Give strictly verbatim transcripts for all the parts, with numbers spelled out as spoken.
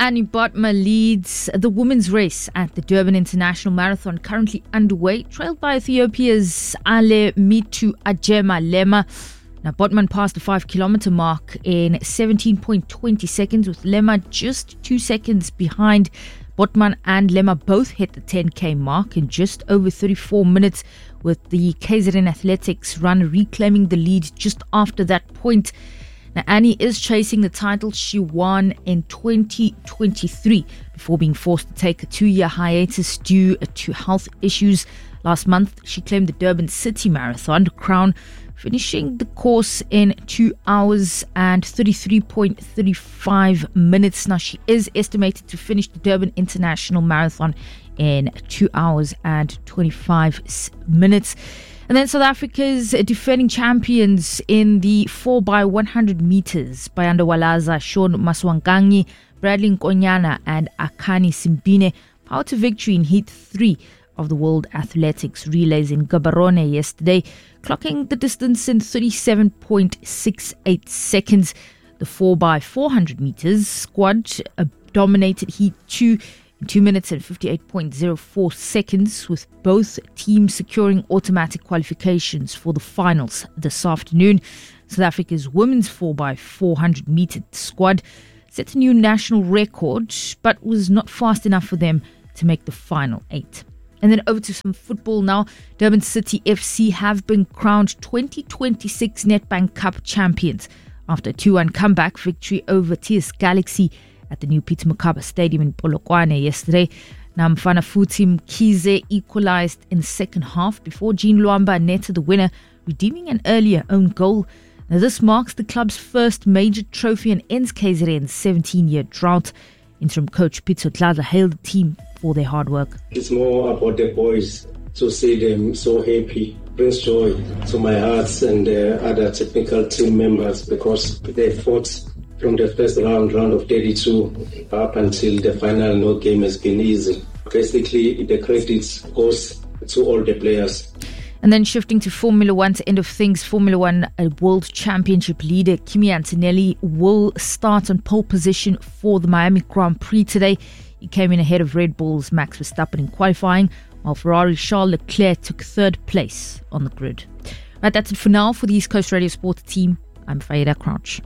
Annie Botma leads the women's race at the Durban International Marathon, currently underway, trailed by Ethiopia's Ale Mitu Ajema Lema. Now, Botman passed the five kilometer mark in seventeen point two zero seconds, with Lema just two seconds behind. Botman and Lema both hit the ten K mark in just over thirty-four minutes, with the K Z N Athletics runner reclaiming the lead just after that point. Now, Annie is chasing the title she won in twenty twenty-three before being forced to take a two-year hiatus due to health issues. Last month, she claimed the Durban City Marathon crown, finishing the course in two hours and thirty-three point three five minutes. Now, she is estimated to finish the Durban International Marathon in two hours and twenty-five minutes. And then South Africa's defending champions in the four by one hundred meters, Bayanda Walaza, Sean Maswanganyi, Bradley Nkonyana and Akani Simbine powered to victory in Heat three of the World Athletics Relays in Gaborone yesterday, clocking the distance in thirty-seven point six eight seconds. The four by four hundred meters squad uh, dominated Heat two in two minutes and fifty-eight point zero four seconds, with both teams securing automatic qualifications for the finals this afternoon. South Africa's women's four by four hundred meter squad set a new national record, but was not fast enough for them to make the final eight. And then over to some football now. Durban City F C have been crowned twenty twenty-six Nedbank Cup champions after a two one comeback victory over T S Galaxy at the new Peter Mokaba Stadium in Polokwane yesterday. Now, Mfana Futhi Mkhize equalised in the second half before Jean Luamba netted the winner, redeeming an earlier own goal. Now, this marks the club's first major trophy and ends K Z N's seventeen-year drought. Interim coach Pitso Tlala hailed the team for their hard work. It's more about the boys. To see them so happy brings joy to my heart and uh, other technical team members, because they fought from the first round, round of thirty-two, up until the final. No game has been easy. Basically, the credit goes to all the players. And then shifting to Formula One, to end of things, Formula One a World Championship leader Kimi Antonelli will start on pole position for the Miami Grand Prix today. He came in ahead of Red Bull's Max Verstappen in qualifying, while Ferrari's Charles Leclerc took third place on the grid. Right, that's it for now. For the East Coast Radio Sport team, I'm Faida Crouch.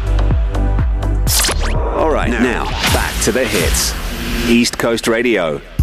All right, now back to the hits. East Coast Radio.